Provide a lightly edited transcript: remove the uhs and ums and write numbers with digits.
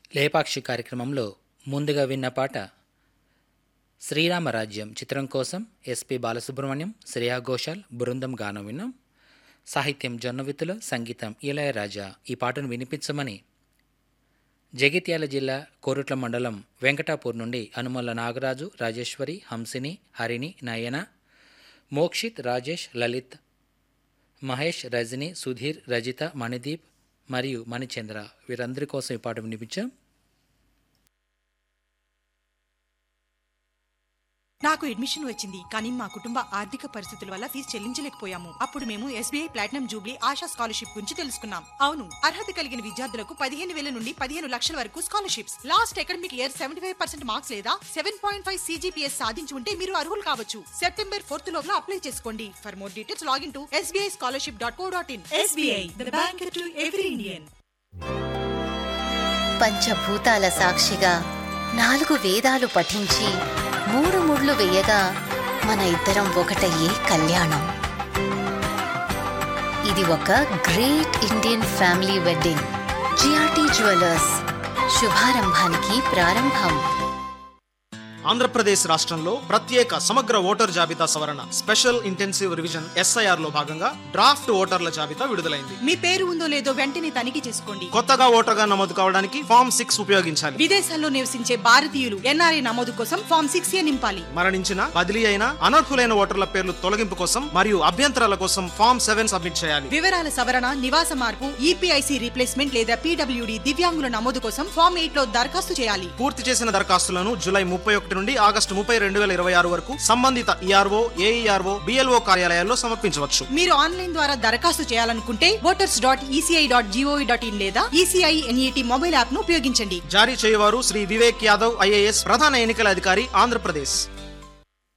లేపాక్షి కార్యక్రమంలో ముందుగా విన్న పాట శ్రీరామరాజ్యం చిత్రం కోసం ఎస్పి బాలసుబ్రహ్మణ్యం, శ్రేయా ఘోషాల్ బృందం గానం విన్నాం. సాహిత్యం జొన్నవిత్తుల, సంగీతం ఇళయరాజా. ఈ పాటను వినిపించమని జగిత్యాల జిల్లా కోరుట్ల మండలం వెంకటాపూర్ నుండి అనుమల్ల నాగరాజు, రాజేశ్వరి, హంసిని, హరిణి, నయన, మోక్షిత్, రాజేష్, లలిత్, మహేష్, రజని, సుధీర్, రజిత, మణిదీప్ మరియు మణిచంద్ర వీరందరి కోసం ఈ పాట వినిపించాం. నాకు అడ్మిషన్ వచ్చింది, కానీ మా కుటుంబ ఆర్థిక పరిస్థితుల వల్ల ఫీజు చెల్లించలేకపోయాము. అప్పుడు మేము SBI platinum Jubilee ASHA scholarship గురించి తెలుసుకున్నాం. అవును, అర్హత కలిగిన విద్యార్థులకు 15,000 నుండి 15 లక్షల వరకు scholarships. Last academic year 75% marks లేదా 7.5 CGPS సాధించి ఉంటే మీరు అర్హులు కావచ్చు. సెప్టెంబర్ 4 లోపల అప్లై చేసుకోండి. For more details login to sbischolarship.co.in. SBI, the bank to every Indian. పంచభూతాల సాక్షిగా 4 వేదాలు పఠించి 3 ముళ్ళు వేయగా మన ఇద్దరం ఒకటయ్యే కళ్యాణం. ఇది ఒక great Indian family wedding. GRT jewellers, శుభారంభానికి ప్రారంభం. ఆంధ్రప్రదేశ్ రాష్ట్రంలో ప్రత్యేక సమగ్ర ఓటర్ జాబితా సవరణ స్పెషల్ ఇంటెన్సివ్ రివిజన్ SIR లో భాగంగా డ్రాఫ్ట్ ఓటర్ల జాబితా విడుదలైంది. మీ పేరు ఉందో లేదో వెంటనే తనిఖీ చేసుకోండి. కొత్తగా ఓటర్గా నమోదు కావడానికి ఫామ్ 6 ఉపయోగించాలి. విదేశాల్లో నివసించే భారతీయులు NRI నమోదు కోసం ఫామ్ 6A నింపాలి. మరణించిన, బదిలీ అయిన, అనర్హులైన ఓటర్ల పేర్లు తొలగింపు కోసం మరియు అభ్యంతరాల కోసం ఫామ్ 7 సబ్మిట్ చేయాలి. వివరాల సవరణ, నివాస మార్పు, EPIC రీప్లేస్మెంట్ లేదా PWD దివ్యాంగుల నమోదు కోసం ఫామ్ 8 లో దరఖాస్తు చేయాలి. పూర్తి చేసిన దరఖాస్తులను జూలై 31 నుండి ఆగస్టు 30, 2026 వరకు సంబంధిత ERO, AERO, BLO కార్యాలయాల్లో సమర్పించవచ్చు. మీరు ఆన్లైన్ ద్వారా దరఖాస్తు చేయాలనుకుంటే voters.eci.gov.in లేదా ECI NET మొబైల్ యాప్ ను ఉపయోగించండి. జారీ చేయవారు శ్రీ వివేక్ యాదవ్ IAS, ప్రధాన ఎన్నికల అధికారి, ఆంధ్రప్రదేశ్.